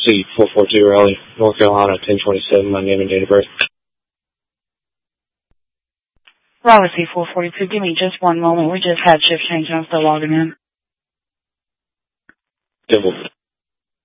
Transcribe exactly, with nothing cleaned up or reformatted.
C four four two Raleigh, North Carolina, ten twenty-seven, my name and date of birth. Raleigh C four forty-two, give me just one moment. We just had shift change and I'm still logging in. Simple.